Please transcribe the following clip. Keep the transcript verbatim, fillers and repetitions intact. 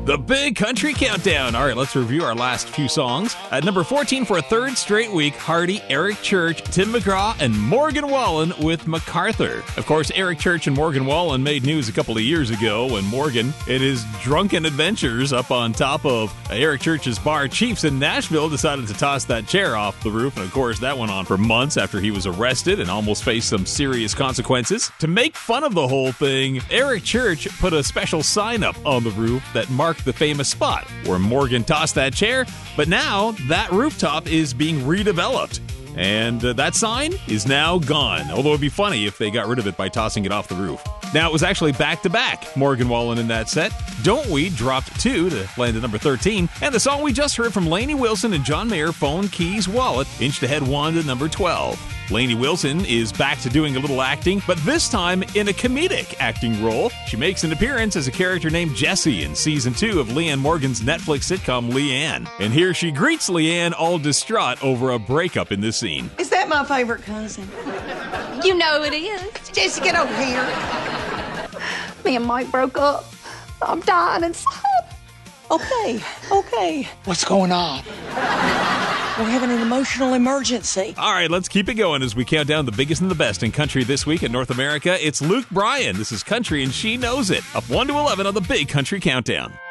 The Big Country Countdown. All right, let's review our last few songs. At number fourteen for a third straight week, Hardy, Eric Church, Tim McGraw, and Morgan Wallen with MacArthur. Of course, Eric Church and Morgan Wallen made news a couple of years ago when Morgan, in his drunken adventures up on top of Eric Church's bar Chiefs in Nashville, decided to toss that chair off the roof. And of course, that went on for months after he was arrested and almost faced some serious consequences. To make fun of the whole thing, Eric Church put a special sign up on the roof that marked the famous spot where Morgan tossed that chair, but now that rooftop is being redeveloped. And uh, that sign is now gone, although it'd be funny if they got rid of it by tossing it off the roof. Now, it was actually back-to-back Morgan Wallen in that set. Don't We dropped two to land at number thirteen, and the song we just heard from Lainey Wilson and John Mayer, Phone, Keys, Wallet, inched ahead one to number twelve. Lainey Wilson is back to doing a little acting, but this time in a comedic acting role. She makes an appearance as a character named Jessie in season two of Leanne Morgan's Netflix sitcom Leanne. And here she greets Leanne all distraught over a breakup in this scene. Is that my favorite cousin? You know it is. Jessie, get over here. Me and Mike broke up. I'm dying inside. Okay, okay. What's going on? We're having an emotional emergency. All right, let's keep it going as we count down the biggest and the best in country this week in North America. It's Luke Bryan. This is Country, and she knows it. Up one to eleven on the Big Country Countdown.